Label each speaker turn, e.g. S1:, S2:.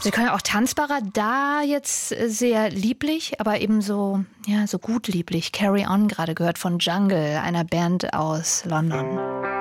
S1: Sie können auch tanzbarer, da jetzt sehr lieblich, aber eben so, ja, so gut lieblich. Carry On gerade gehört von Jungle, einer Band aus London.